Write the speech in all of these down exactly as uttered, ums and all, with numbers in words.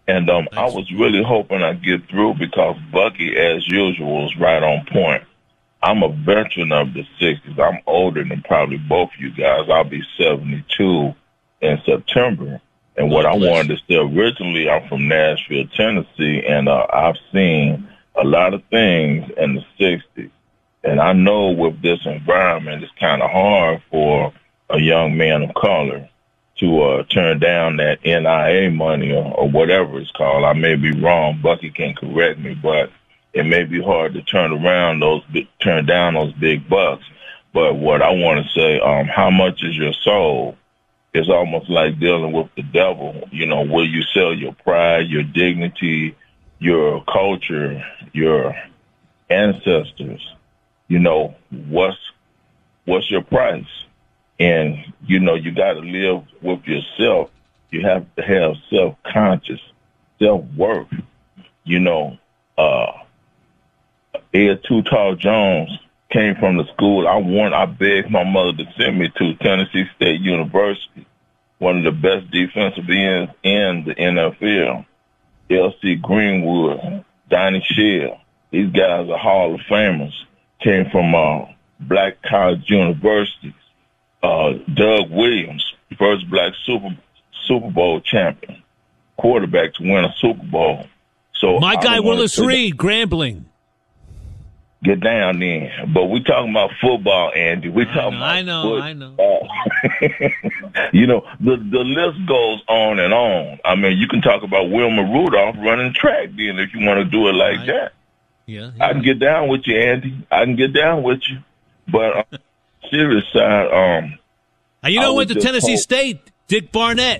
And um, I was really hoping I'd get through because Bucky, as usual, was right on point. I'm a veteran of the sixties. I'm older than probably both of you guys. I'll be seventy-two in September. And what I wanted to say originally, I'm from Nashville, Tennessee, and uh, I've seen a lot of things in the sixties. And I know with this environment, it's kind of hard for a young man of color to uh, turn down that N I A money or, or whatever it's called. I may be wrong. Bucky can correct me, but it may be hard to turn around those, turn down those big bucks. But what I want to say, um, how much is your soul? It's almost like dealing with the devil. You know, will you sell your pride, your dignity, your culture, your ancestors? You know, what's what's your price? And, you know, you got to live with yourself. You have to have self-conscious, self-worth. You know, uh, Ed Too Tall Jones came from the school I want. I begged my mother to send me to Tennessee State University, one of the best defensive ends in the N F L. L C Greenwood, Donnie Shell, these guys are Hall of Famers, came from uh, black college universities. Uh, Doug Williams, first black Super Super Bowl champion, quarterback to win a Super Bowl. So my guy Willis Reed, Grambling. Get down then. But we talking about football, Andy. We talking I know, about I know, football. I know. You know, the the list goes on and on. I mean, you can talk about Wilma Rudolph running track then if you want to do it like right. that. Yeah, yeah. I can get down with you, Andy. I can get down with you. But uh, serious side, um, and you know, went to Tennessee hope- State, Dick Barnett.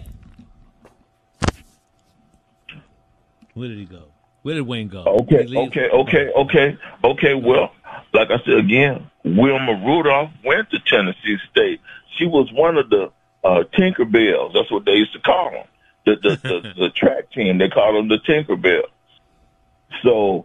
Where did he go? Where did Wayne go? Okay, okay, okay, okay, okay. Well, like I said again, Wilma Rudolph went to Tennessee State. She was one of the uh, Tinkerbells. That's what they used to call them. The the, the, the track team, they call them the Tinkerbells. So,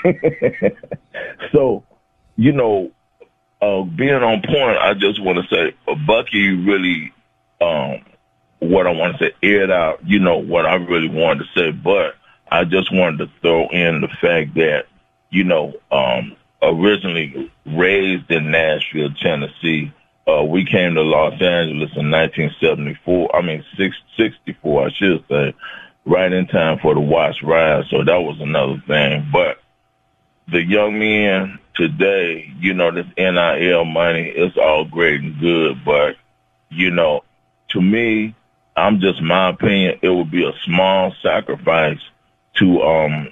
so you know, uh, being on point, I just want to say, uh, Bucky really, um, what I want to say, aired out. You know what I really wanted to say, but I just wanted to throw in the fact that, you know, um, originally raised in Nashville, Tennessee, uh, we came to Los Angeles in nineteen seventy-four. I mean, six, sixty-four, I should say, right in time for the Watch Rise. So that was another thing. But the young men today, you know, this N I L money, it's all great and good. But, you know, to me, I'm just my opinion, it would be a small sacrifice to um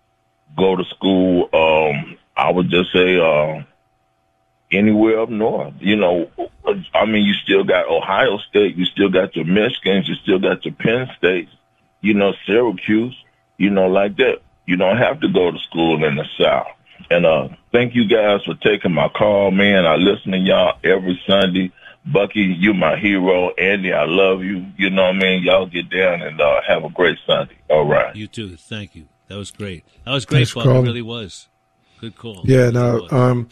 go to school. Um, I would just say uh, anywhere up north. You know, I mean, you still got Ohio State, you still got your Michigans, you still got your Penn States, you know, Syracuse, you know, like that. You don't have to go to school in the South. And uh, thank you guys for taking my call, man. I listen to y'all every Sunday. Bucky, you my hero. Andy, I love you. You know what I mean? Y'all get down and uh, have a great Sunday. All right. You too. Thank you. That was great. That was great, Buck. It really was. Good call. Yeah, no, um,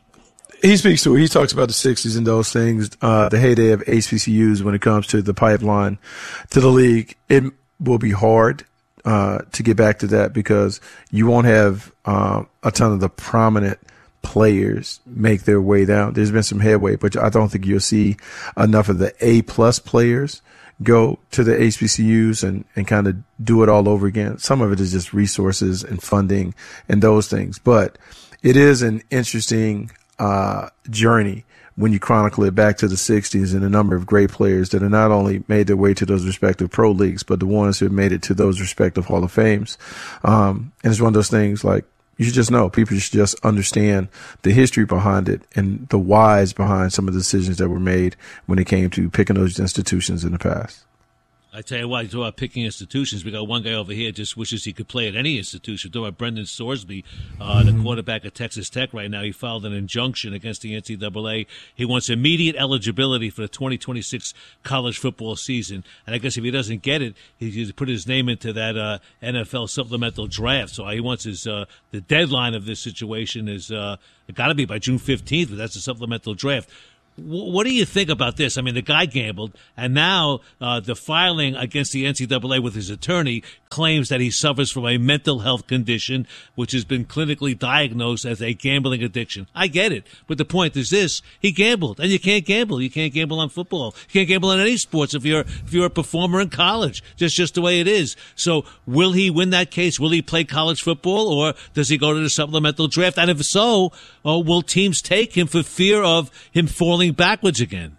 he speaks to it. He talks about the sixties and those things, uh, the heyday of H B C Us when it comes to the pipeline to the league. It will be hard uh, to get back to that because you won't have uh, a ton of the prominent players make their way down. There's been some headway, but I don't think you'll see enough of the A plus players go to the H B C Us and, and kind of do it all over again. Some of it is just resources and funding and those things, but it is an interesting, uh, journey when you chronicle it back to the sixties and a number of great players that have not only made their way to those respective pro leagues, but the ones who have made it to those respective Hall of Fames. Um, and it's one of those things like, you should just know, people should just understand the history behind it and the whys behind some of the decisions that were made when it came to picking those institutions in the past. I tell you what, you talk about picking institutions. We got one guy over here just wishes he could play at any institution. Talking about Brendan Sorsby, uh, the quarterback at Texas Tech right now. He filed an injunction against the N C double A. He wants immediate eligibility for the twenty twenty-six college football season. And I guess if he doesn't get it, he's going to put his name into that uh, N F L supplemental draft. So he wants his uh, the deadline of this situation is uh, got to be by June fifteenth, but that's a supplemental draft. what do you think about this? I mean, the guy gambled, and now uh, the filing against the N C double A with his attorney claims that he suffers from a mental health condition, which has been clinically diagnosed as a gambling addiction. I get it, but the point is this: he gambled, and you can't gamble. You can't gamble on football. You can't gamble on any sports if you're if you're a performer in college. Just just the way it is. So, will he win that case? Will he play college football, or does he go to the supplemental draft? And if so, uh, will teams take him for fear of him falling backwards again?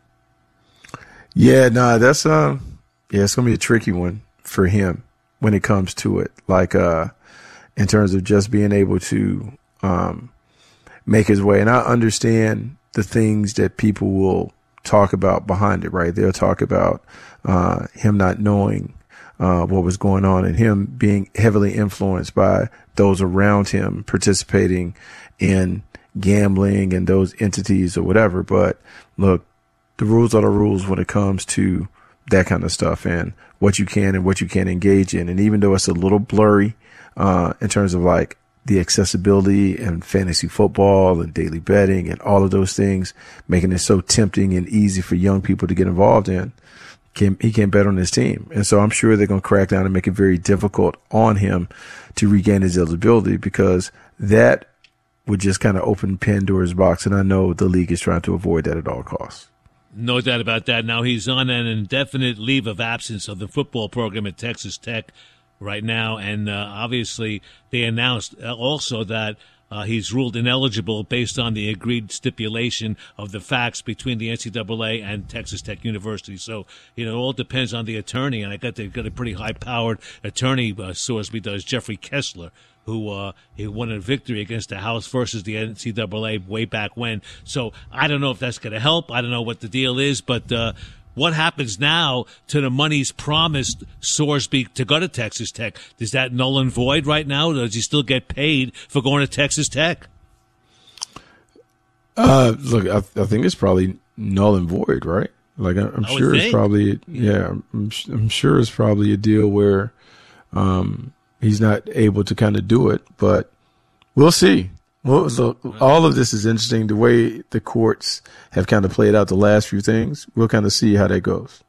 Yeah, no, nah, that's uh, yeah, it's gonna be a tricky one for him when it comes to it. Like, uh, in terms of just being able to um make his way. And I understand the things that people will talk about behind it, right? They'll talk about uh him not knowing uh what was going on and him being heavily influenced by those around him participating in gambling and those entities or whatever. But look, the rules are the rules when it comes to that kind of stuff and what you can and what you can't engage in. And even though it's a little blurry uh in terms of like the accessibility and fantasy football and daily betting and all of those things, making it so tempting and easy for young people to get involved in, can, he can't bet on his team. And so I'm sure they're going to crack down and make it very difficult on him to regain his eligibility, because that would just kind of open Pandora's box. And I know the league is trying to avoid that at all costs. No doubt about that. Now, he's on an indefinite leave of absence of the football program at Texas Tech right now, and uh, obviously they announced also that uh, he's ruled ineligible based on the agreed stipulation of the facts between the N C double A and Texas Tech University. So, you know, it all depends on the attorney, and I got, got a pretty high-powered attorney, uh, Sorsby does, Jeffrey Kessler, who uh, he won a victory against the House versus the N C double A way back when. So I don't know if that's going to help. I don't know what the deal is, but uh, what happens now to the monies promised Sorsby to go to Texas Tech? Is that null and void right now, or does he still get paid for going to Texas Tech? Uh, look, I, I think it's probably null and void, right? Like, I'm I sure it's think. probably, yeah, I'm, I'm sure it's probably a deal where um, he's not able to kind of do it, but we'll see. Well, so all of this is interesting. The way the courts have kind of played out the last few things, we'll kind of see how that goes.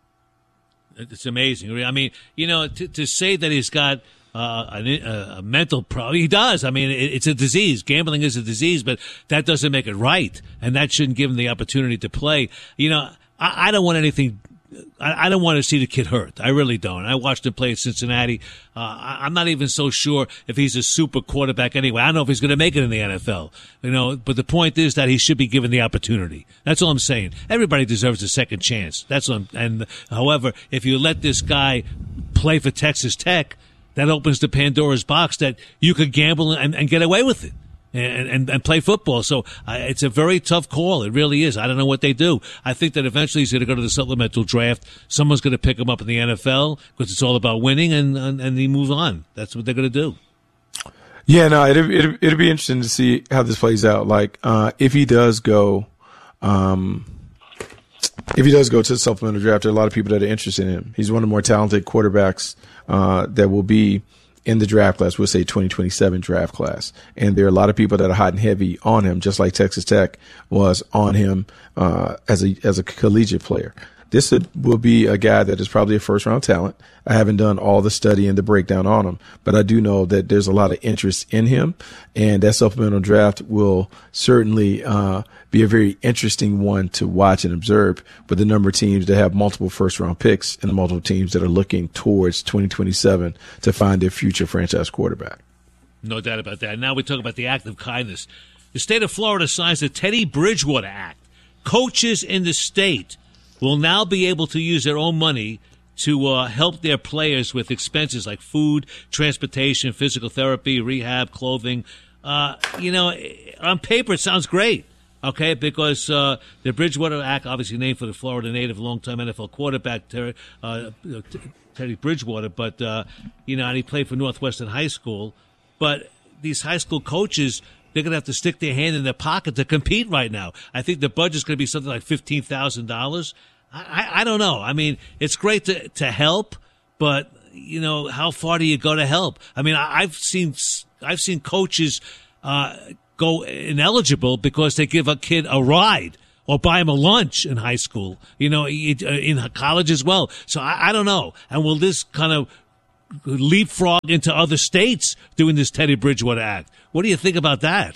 It's amazing. I mean, you know, to, to say that he's got uh, a, a mental problem, he does. I mean, it, it's a disease. Gambling is a disease, but that doesn't make it right, and that shouldn't give him the opportunity to play. You know, I, I don't want anything. I, I don't want to see the kid hurt. I really don't. I watched him play at Cincinnati. Uh, I, I'm not even so sure if he's a super quarterback anyway. I don't know if he's going to make it in the N F L. You know, but the point is that he should be given the opportunity. That's all I'm saying. Everybody deserves a second chance. That's what I'm, and however, if you let this guy play for Texas Tech, that opens the Pandora's box that you could gamble and, and get away with it. And, and, and play football. So uh, it's a very tough call. It really is. I don't know what they do. I think that eventually he's going to go to the supplemental draft. Someone's going to pick him up in the N F L because it's all about winning, and, and, and he moves on. That's what they're going to do. Yeah, no, it'll, it'll, it'll be interesting to see how this plays out. Like, uh, if he does go, um, if he does go to the supplemental draft, there are a lot of people that are interested in him. He's one of the more talented quarterbacks uh, that will be in the draft class. We'll say twenty twenty-seven draft class. And there are a lot of people that are hot and heavy on him, just like Texas Tech was on him uh, as a as a collegiate player. This will be a guy that is probably a first round talent. I haven't done all the study and the breakdown on him, but I do know that there's a lot of interest in him, and that supplemental draft will certainly uh, be a very interesting one to watch and observe, with the number of teams that have multiple first round picks and the multiple teams that are looking towards twenty twenty-seven to find their future franchise quarterback. No doubt about that. Now we talk about the act of kindness. The state of Florida signs the Teddy Bridgewater Act. Coaches in the state will now be able to use their own money to uh, help their players with expenses like food, transportation, physical therapy, rehab, clothing. Uh, you know, on paper it sounds great, okay, because uh, the Bridgewater Act, obviously named for the Florida native, longtime N F L quarterback Ter- uh, Teddy Bridgewater, but, uh, you know, and he played for Northwestern High School. But these high school coaches, they're going to have to stick their hand in their pocket to compete right now. I think the budget's going to be something like fifteen thousand dollars. I, I don't know. I mean, it's great to, to help, but, you know, how far do you go to help? I mean, I, I've seen I've seen coaches uh, go ineligible because they give a kid a ride or buy him a lunch in high school, you know, in college as well. So I, I don't know. And will this kind of leapfrog into other states doing this Teddy Bridgewater Act? What do you think about that?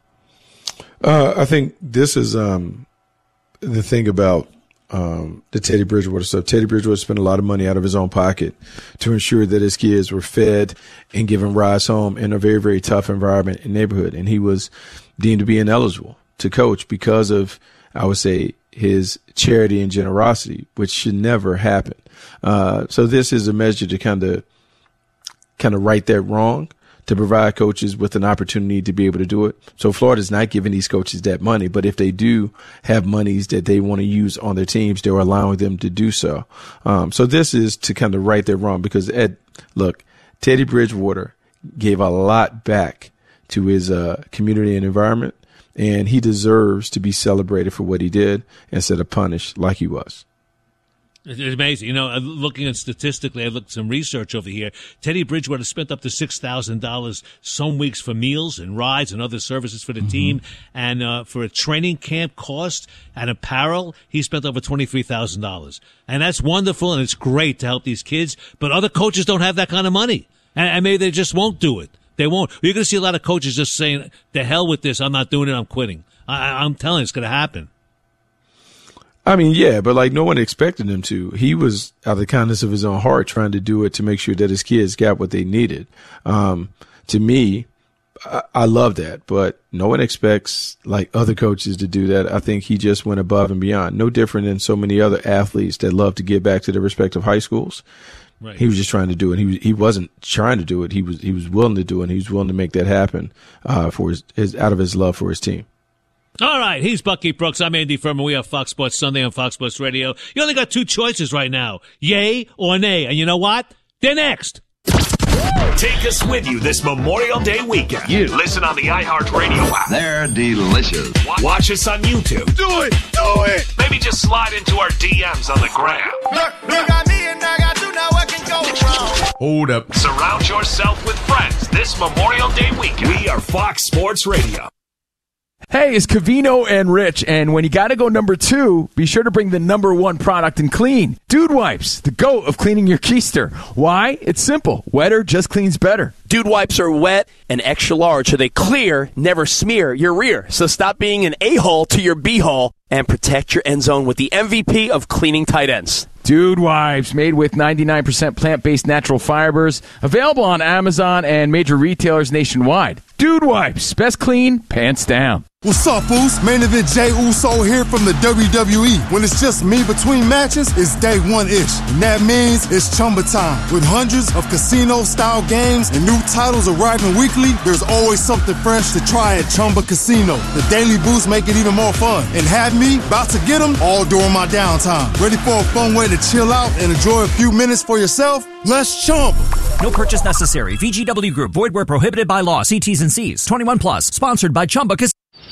Uh, I think this is um, the thing about um, the Teddy Bridgewater stuff. Teddy Bridgewater spent a lot of money out of his own pocket to ensure that his kids were fed and given rides home in a very, very tough environment and neighborhood. And he was deemed to be ineligible to coach because of, I would say, his charity and generosity, which should never happen. Uh, so this is a measure to kind of kind of right that wrong, to provide coaches with an opportunity to be able to do it. So Florida's not giving these coaches that money, but if they do have monies that they want to use on their teams, they're allowing them to do so. Um, so this is to kind of right that wrong because, Ed, look, Teddy Bridgewater gave a lot back to his uh, community and environment, and he deserves to be celebrated for what he did instead of punished like he was. It's amazing. You know, looking at statistically, I looked at some research over here. Teddy Bridgewater spent up to six thousand dollars some weeks for meals and rides and other services for the mm-hmm. team. And uh, for a training camp cost and apparel, he spent over twenty-three thousand dollars. And that's wonderful, and it's great to help these kids. But other coaches don't have that kind of money. And, and maybe they just won't do it. They won't. You're going to see a lot of coaches just saying, the hell with this. I'm not doing it. I'm quitting. I, I'm telling you, it's going to happen. I mean, yeah, but like no one expected him to. He was out of the kindness of his own heart trying to do it to make sure that his kids got what they needed. Um, to me, I, I love that, but no one expects like other coaches to do that. I think he just went above and beyond. No different than so many other athletes that love to give back to their respective high schools. Right. He was just trying to do it. He was, he wasn't trying to do it. He was he was willing to do it. He was willing to make that happen uh, for his, his out of his love for his team. All right, he's Bucky Brooks. I'm Andy Furman. We have Fox Sports Sunday on Fox Sports Radio. You only got two choices right now, yay or nay. And you know what? They're next. Take us with you this Memorial Day weekend. You listen on the iHeartRadio app. They're delicious. Watch us on YouTube. Do it, do it. Maybe just slide into our D Ms on the gram. Look, look at me and I got you now. What can go wrong? Hold up. Surround yourself with friends this Memorial Day weekend. We are Fox Sports Radio. Hey, it's Covino and Rich, and when you gotta go number two, be sure to bring the number one product in clean. Dude Wipes, the GOAT of cleaning your keister. Why? It's simple. Wetter just cleans better. Dude Wipes are wet and extra large, so they clear, never smear your rear. So stop being an a-hole to your b-hole and protect your end zone with the M V P of cleaning tight ends. Dude Wipes, made with ninety-nine percent plant-based natural fibers, available on Amazon and major retailers nationwide. Dude Wipes, best clean, pants down. What's up, Foos? Main Event Jay Uso here from the W W E. When it's just me between matches, it's day one-ish. And that means it's Chumba time. With hundreds of casino-style games and new titles arriving weekly, there's always something fresh to try at Chumba Casino. The daily boosts make it even more fun. And have me about to get them all during my downtime. Ready for a fun way to chill out and enjoy a few minutes for yourself? Let's Chumba. No purchase necessary. V G W Group. Void where prohibited by law. See T's and C's. twenty-one plus. Sponsored by Chumba Casino.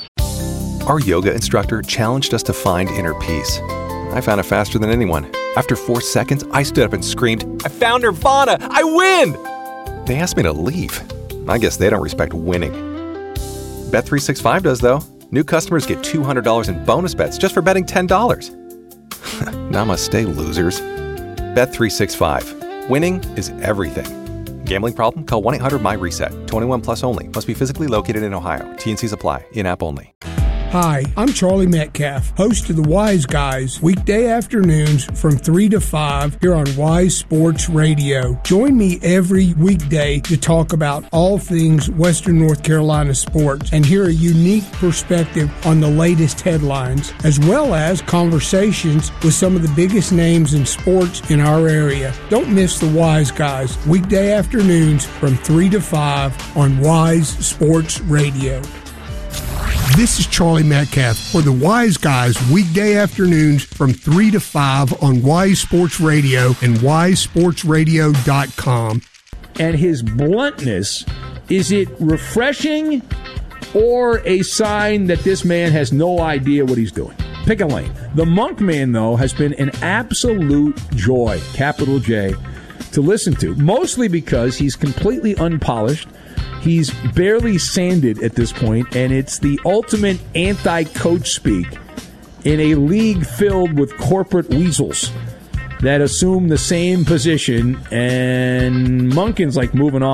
Our yoga instructor challenged us to find inner peace. I found it faster than anyone. After four seconds, I stood up and screamed, "I found Nirvana! I win!" They asked me to leave. I guess they don't respect winning. Bet three sixty-five does, though. New customers get two hundred dollars in bonus bets just for betting ten dollars. Namaste, losers. Bet three sixty-five. Winning is everything. Gambling problem? Call one eight hundred my reset. twenty-one plus only. Must be physically located in Ohio. T and C's apply. In-app only. Hi, I'm Charlie Metcalf, host of the Wise Guys, weekday afternoons from three to five here on Wise Sports Radio. Join me every weekday to talk about all things Western North Carolina sports and hear a unique perspective on the latest headlines, as well as conversations with some of the biggest names in sports in our area. Don't miss the Wise Guys, weekday afternoons from three to five on Wise Sports Radio. This is Charlie Metcalf for the Wise Guys, weekday afternoons from three to five on Wise Sports Radio and wise sports radio dot com. And his bluntness, is it refreshing or a sign that this man has no idea what he's doing? Pick a lane. The Monk Man, though, has been an absolute joy, capital J, to listen to, mostly because he's completely unpolished. He's barely sanded at this point, and it's the ultimate anti-coach speak. in a league filled with corporate weasels that assume the same position, and Monken's like moving off.